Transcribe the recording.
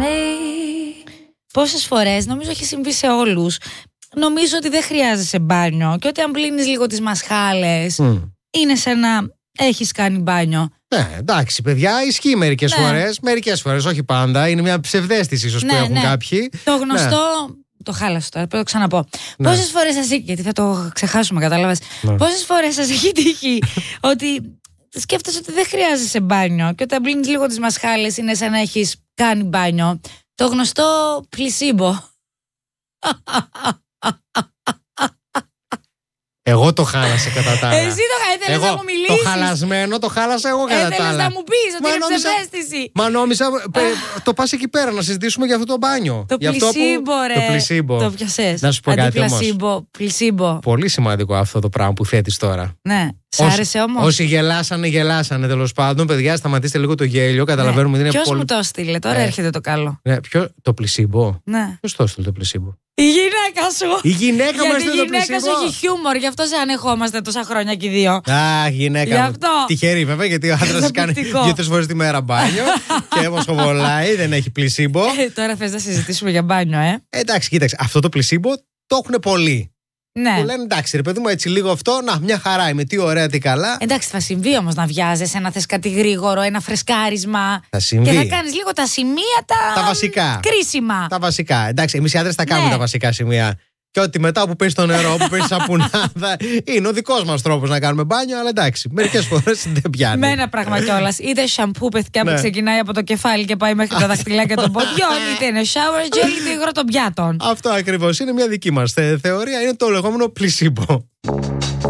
Πόσες φορές, νομίζω έχει συμβεί σε όλους, νομίζω ότι δεν χρειάζεσαι μπάνιο και ότι αν πλύνεις λίγο τις μασχάλες είναι σαν να έχεις κάνει μπάνιο. Ναι, εντάξει, παιδιά, ισχύει μερικές φορές. Μερικές φορές, όχι πάντα. Είναι μια ψευδαίσθηση ίσως που έχουν κάποιοι. Το γνωστό. Το χάλασε τώρα, πρέπει να το ξαναπώ. Πόσες φορές σας έχει. Γιατί θα το ξεχάσουμε, κατάλαβες. Πόσες φορές σας έχει τύχει ότι σκέφτεσαι ότι δεν χρειάζεσαι μπάνιο και όταν πλύνεις λίγο τις μασχάλες είναι σαν να έχεις κάνει μπάνιο. Το γνωστό πλισίμπο. Εγώ το χάλασα κατά τα άλλα. Εσύ ήθελες να μου μιλήσεις. Το χαλασμένο το χάλασα εγώ κατά τα άλλα. Ήθελες να μου πεις ότι είναι ψευδαίσθηση. Μα νόμιζα το πας εκεί πέρα να συζητήσουμε για αυτό το μπάνιο. Το πλισίμπο, ρε. Το πλισίμπο. Το πιασες. Να σου πω κάτι όμως. Πλισίμπο. Πολύ σημαντικό αυτό το πράγμα που θέτεις τώρα. Ναι. Σ' άρεσε όμως? Όσοι γελάσανε τέλος πάντων. Παιδιά, σταματήστε λίγο το γέλιο. Καταλαβαίνουμε ότι είναι ποιος πολύ. μου το στείλε, τώρα έρχεται το καλό. Ναι, το πλισίμπο. Ναι. Ποιος το στείλε το πλισίμπο? Η γυναίκα σου. Η γυναίκα μας είναι το πλισίμπο. Η γυναίκα σου έχει χιούμορ, γι' αυτό σε ανεχόμαστε τόσα χρόνια και οι δύο. Α, γυναίκα μου. Τυχερή βέβαια, γιατί ο άντρας κάνει 2-3 φορές τη μέρα μπάνιο και μοσχοβολάει, δεν έχει πλισίμπο. Τώρα θες να συζητήσουμε για μπάνιο, Εντάξει, κοίταξε, αυτό το πλισίμπο το έχουν πολλοί. Ναι. Που λένε εντάξει, ρε παιδί μου, έτσι λίγο αυτό, να, μια χαρά είμαι, τι ωραία, τι καλά. Εντάξει, θα συμβεί όμως να βιάζεσαι, να θες κάτι γρήγορο, ένα φρεσκάρισμα. Θα συμβεί. Και θα κάνεις λίγο τα σημεία τα βασικά. Κρίσιμα. Τα βασικά. Εντάξει, εμείς οι άντρες θα κάνουμε τα βασικά σημεία. Και ότι μετά που πέσει στο νερό, που πέσει σαπουνάδα, είναι ο δικός μας τρόπος να κάνουμε μπάνιο, αλλά εντάξει, μερικές φορές δεν πιάνει. Με ένα πράγμα κιόλας. Είτε σαμπού, παιδιά, που ξεκινάει από το κεφάλι και πάει μέχρι τα δαχτυλάκια των ποδιών, είτε είναι shower gel, είτε υγρό των πιάτων. Αυτό ακριβώς είναι μια δική μας θεωρία, είναι το λεγόμενο πλισίμπο.